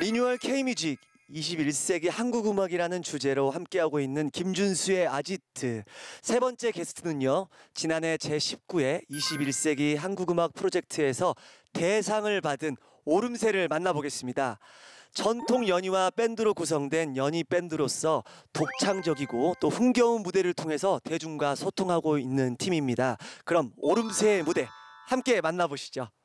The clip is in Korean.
리뉴얼 K뮤직 21세기 한국음악이라는 주제로 함께하고 있는 김준수의 아지트. 세 번째 게스트는요, 지난해 제19회 21세기 한국음악 프로젝트에서 대상을 받은 오름세를 만나보겠습니다. 전통 연희와 밴드로 구성된 연희 밴드로서 독창적이고 또 흥겨운 무대를 통해서 대중과 소통하고 있는 팀입니다. 그럼 오름세의 무대 함께 만나보시죠.